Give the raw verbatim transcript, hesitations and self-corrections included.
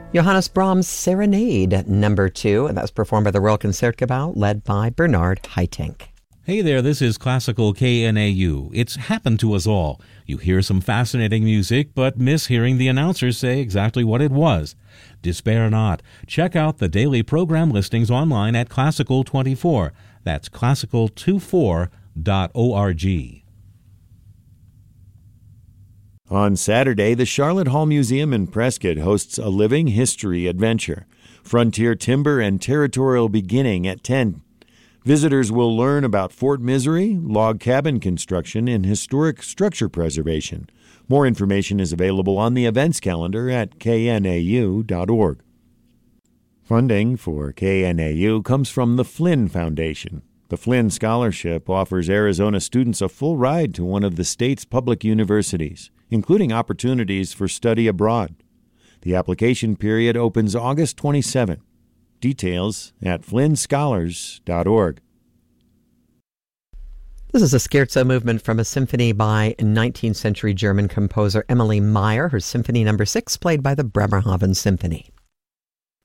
Johannes Brahms' Serenade, number two, and that's performed by the Royal Concertgebouw, led by Bernard Haitink. Hey there, this is Classical K N A U. It's happened to us all. You hear some fascinating music, but miss hearing the announcers say exactly what it was. Despair not. Check out the daily program listings online at Classical twenty-four. That's classical twenty-four dot org. On Saturday, the Charlotte Hall Museum in Prescott hosts a living history adventure. Frontier Timber and Territorial Beginning at ten. Visitors will learn about Fort Misery, log cabin construction, and historic structure preservation. More information is available on the events calendar at K N A U dot org. Funding for K N A U comes from the Flynn Foundation. The Flynn Scholarship offers Arizona students a full ride to one of the state's public universities, including opportunities for study abroad. The application period opens August twenty-seventh. Details at flynn scholars dot org. This is a scherzo movement from a symphony by nineteenth century German composer Emily Meyer, her Symphony Number six, played by the Bremerhaven Symphony.